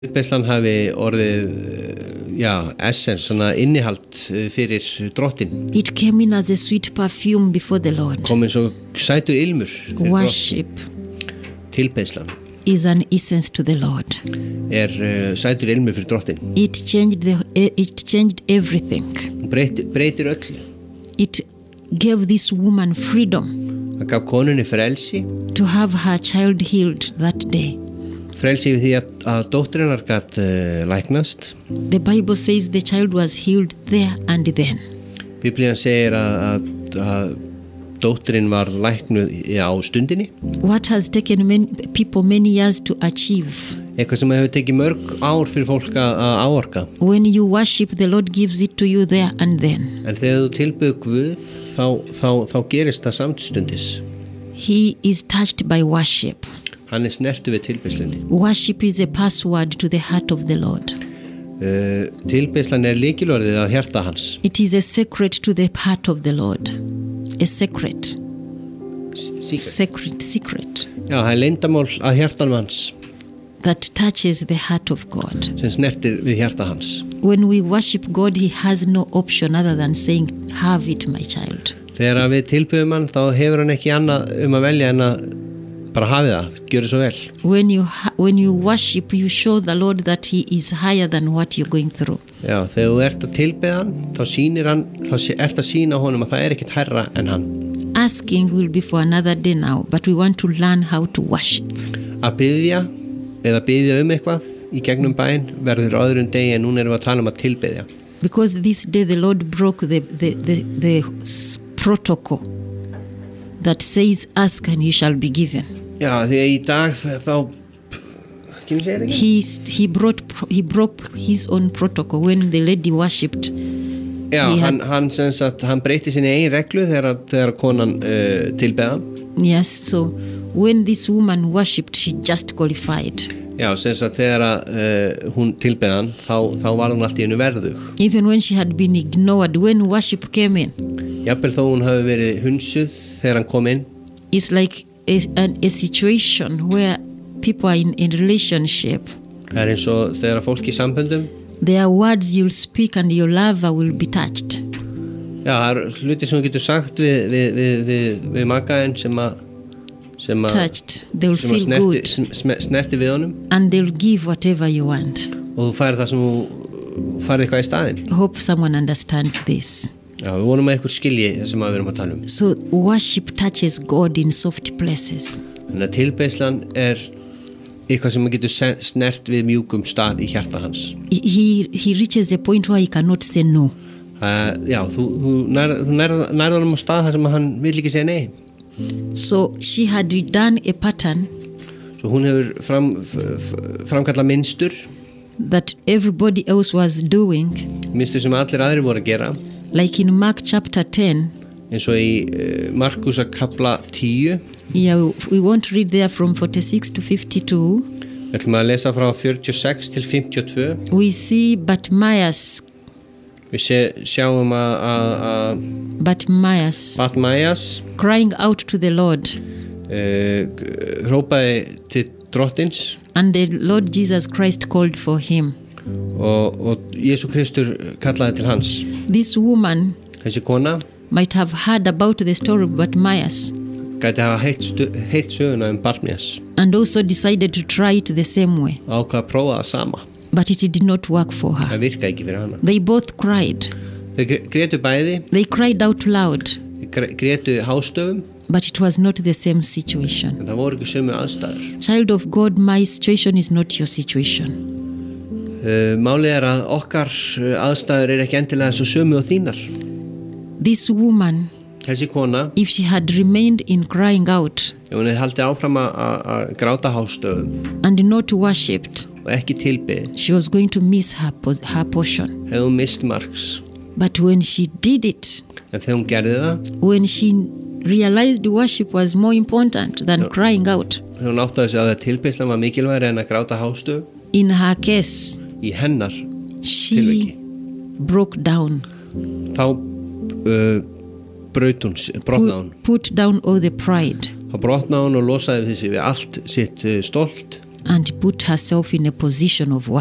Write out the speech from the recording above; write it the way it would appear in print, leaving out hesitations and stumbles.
Tilbeiðslan hafi orðið essence, svona innihald fyrir drottin. It came in as a sweet perfume before the Lord. Kom eins og sætur ilmur fyrir Worship drottin. Tilbeiðslan is an essence to the Lord. Sætur ilmur fyrir drottin. It changed everything. Breytir öllu. It gave this woman freedom. Það gaf konunni frelsi. To have her child healed that day. Frelsi við því að dóttirinnar gat læknast. The Bible says the child was healed there and then. Biblían segir að dóttirin var læknuð á stundinni. What has taken people many years to achieve. Eitthvað sem hefur tekið mörg ár fyrir fólk að áorka. When you worship, the Lord gives it to you there and then. En þegar þú tilbyður Guð, þá gerist það samstundis. He is touched by worship. Hann snertu við tilbeiðslunni. Worship is a password to the heart of the Lord. Tilbeiðslan lykilorðið að hjarta hans. It is a secret to the heart of the Lord. A secret. Secret. Já, það leyndamál að hjartanum hans. That touches the heart of God. Sem snertir við hjarta hans. When we worship God, He has no option other than saying, "Have it, my child." Þegar við tilbyðum hann, þá hefur hann ekki annað að velja en að bara hafi það, gjöru svo vel. When you worship, you show the Lord that He is higher than what you're going through. Já, þegar þú ert að tilbyða hann, þá ert að sýna honum að það ekkert hærra en hann. Asking will be for another day now, but we want to learn how to worship. Að biðja eitthvað í gegnum bæinn verður öðrum degi, en núna erum við að tala að tilbyðja. Because this day the Lord broke the protocol that says, "Ask and you shall be given." Já, því að í dag þá he broke his own protocol when the lady worshipped. Já, hann breyti sinni eigin reglu þegar konan tilbeðan. Yes, so when this woman worshipped, she just qualified. Já, þegar hún tilbeðan, þá var hún allt í einu verðug. Even when she had been ignored, when worship came in. Jafnvel þó hún hafi verið hunsuð þegar hann kom inn. It's like a situation where people are in relationship. Það eins og þegar fólk í samböndum. There are words you'll speak and your lover will be touched. Já, það hluti sem þú getur sagt við makaðin sem touched, they'll feel good. Snerti við honum. And they'll give whatever you want. Og þú færð það sem þú færð eitthvað í staðinn. Hope someone understands this. Já, við vonum að ykkur skilji það sem við erum að tala So worship touches God in soft places. Þannig að tilbeiðslan eitthvað sem getur snert við mjúkum stað í hjarta hans. He reaches a point where he cannot say no. Já, þú nærður honum á stað þar sem hann vill ekki segja nei. So she had done a pattern. Svo hún hefur framkallað mynstur. That everybody else was doing. Mynstur sem allir aðrir voru að gera. Like in Mark chapter 10. Eins og í Markusar kapla 10. Yeah, we won't read there from 46 to 52. Við ætlum að lesa frá 46 til 52. We see Bartimaeus. Við sjáum að Bartimaeus crying out to the Lord. Hrópaði til drottins. And the Lord Jesus Christ called for him. Og Jesú Kristur kallaði til hans. This woman, þessi kona, might have heard about the story of Bartimaeus. Gæti hafa heyrt söguna Bartimaeus. And also decided to try it the same way. Ákvað að prófa það sama. But it did not work for her. Það virkaði ekki fyrir hana. They both cried. Þau grétu bæði. They cried out loud. Þau grétu hástöfum. But it was not the same situation. En það voru ekki sömu aðstæður. Child of God, my situation is not your situation. Málið að okkar aðstæður ekki endilega svo sömu og þínar. This woman, þessi kona, if she had remained in crying out, ef hún hefði haldið áfram að gráta hástöfum, and not worshipped, og ekki tilbeðið, she was going to miss her portion. Hefði hún mist marks. But when she did it, en þegar hún gerði það, when she realized worship was more important than crying out, hún áttaði sig að tilbeðslan var mikilvægari en að gráta hástöfum. In her case, í hennar she broke down. Þá brotnaði hún. Put down all the pride. Þá brotnaði hún og losaði við allt sitt stolt. and put herself in a position of